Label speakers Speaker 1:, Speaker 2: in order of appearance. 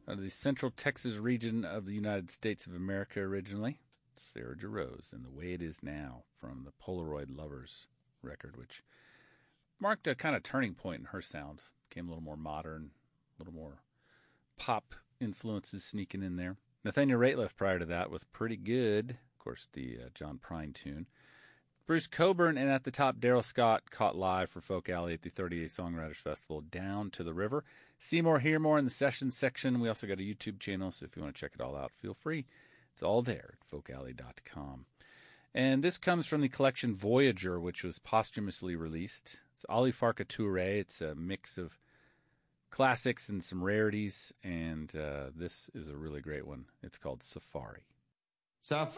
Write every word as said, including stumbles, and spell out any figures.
Speaker 1: out of the central Texas region of the United States of America originally. Sarah Jarosz and The Way It Is Now from the Polaroid Lovers record, which marked a kind of turning point in her sound. Became a little more modern, a little more pop influences sneaking in there. Nathaniel Rateliff prior to that was Pretty Good, of course, the uh, John Prine tune. Bruce Coburn, and at the top, Daryl Scott, caught live for Folk Alley at the thirty-eighth Songwriters Festival, Down to the River. See more, hear more in the sessions section. We also got a YouTube channel, so if you want to check it all out, feel free. It's all there at folk alley dot com. And this comes from the collection Voyager, which was posthumously released. It's Ali Farka Touré. It's a mix of classics and some rarities, and uh, this is a really great one. It's called Safari.
Speaker 2: Safari.